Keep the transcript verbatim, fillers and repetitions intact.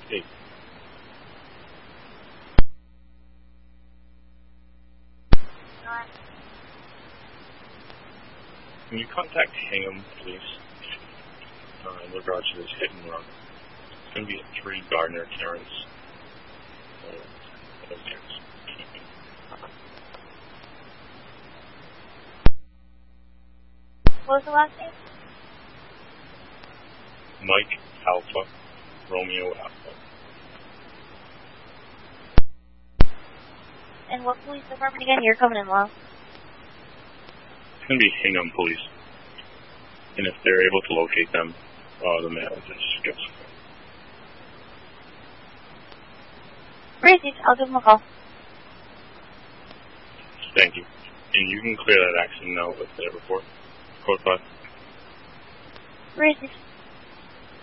Hey. Can you contact Hingham, please, uh, in regards to this hit and run? It's going to be at three Gardner Terrace. Uh, what was the last name? Mike Alpha, Romeo Alpha. And what police department again? You're coming in low. It's going to be Hingham Police. And if they're able to locate them, uh, the mail just gets. Received. I'll give them a call. Thank you. And you can clear that accident now with the report. Code five. Received.